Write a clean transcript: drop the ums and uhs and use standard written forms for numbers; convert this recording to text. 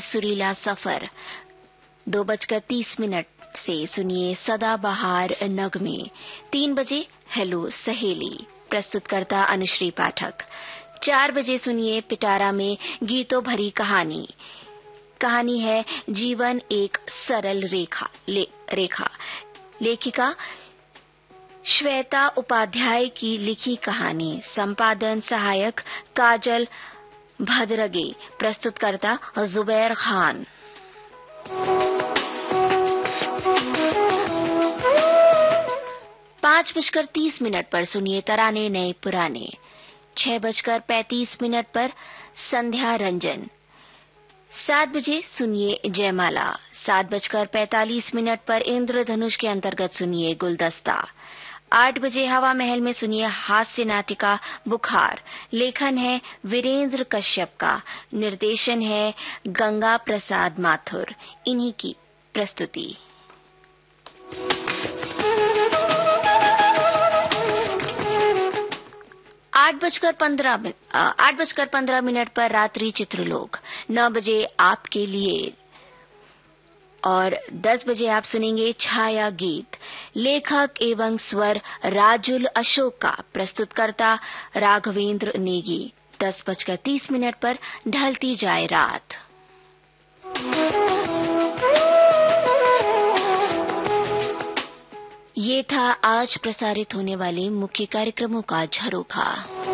सुरीला सफर। 2:30 से सुनिए सदाबहार नगमे। 3 बजे हेलो सहेली, प्रस्तुतकर्ता अनुश्री पाठक। 4 बजे सुनिए पिटारा में गीतों भरी कहानी। कहानी है जीवन एक सरल रेखा। लेखिका श्वेता उपाध्याय की लिखी कहानी। संपादन सहायक काजल भद्रगे, प्रस्तुतकर्ता जुबैर खान। 5:30 पर सुनिए तराने नए पुराने। 6:35 पर संध्या रंजन। 7 बजे सुनिए जयमाला। 7:45 पर इंद्रधनुष के अंतर्गत सुनिए गुलदस्ता। 8 बजे हवा महल में सुनिए हास्य नाटिका बुखार। लेखन है वीरेंद्र कश्यप का, निर्देशन है गंगा प्रसाद माथुर। इन्हीं की प्रस्तुति। 8:15 पर रात्रि चित्रलोक। 9 बजे आपके लिए और 10 बजे आप सुनेंगे छाया गीत। लेखक एवं स्वर राजुल अशोक का, प्रस्तुतकर्ता राघवेंद्र नेगी। 10:30 पर ढलती जाए रात। ये था आज प्रसारित होने वाले मुख्य कार्यक्रमों का झरोखा।